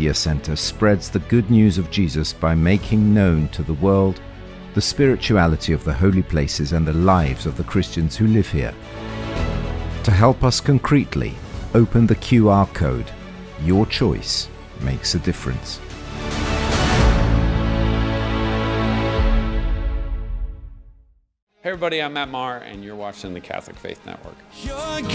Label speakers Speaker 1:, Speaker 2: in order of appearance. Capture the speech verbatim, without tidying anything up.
Speaker 1: Media Center spreads the good news of Jesus by making known to the world the spirituality of the holy places and the lives of the Christians who live here. To help us concretely, open the Q R code. Your choice makes a difference.
Speaker 2: Hey everybody, I'm Matt Maher, and you're watching the Catholic Faith Network.